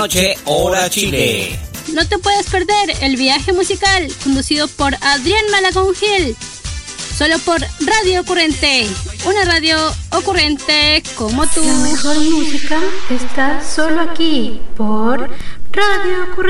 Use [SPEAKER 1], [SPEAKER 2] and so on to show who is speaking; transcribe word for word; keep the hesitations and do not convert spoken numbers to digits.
[SPEAKER 1] Noche, hora Chile.
[SPEAKER 2] No te puedes perder el viaje musical conducido por Adrián Malagón Gil. Solo por Radio Ocurrente, una radio ocurrente como tú.
[SPEAKER 3] La mejor música está solo aquí por Radio Ocurrente.